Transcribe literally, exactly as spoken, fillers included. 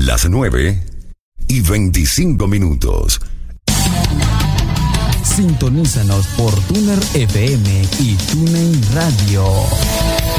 Las nueve y veinticinco minutos. Sintonízanos por Tuner F M y TuneIn Radio.